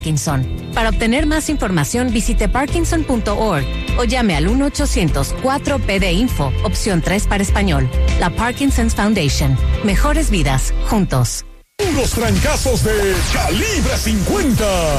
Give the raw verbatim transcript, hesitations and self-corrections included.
Parkinson. Para obtener más información, visite parkinson punto org o llame al uno ochocientos cuatro P D Info, opción tres para español. La Parkinson's Foundation. Mejores vidas, juntos. Unos trancazos de calibre cincuenta.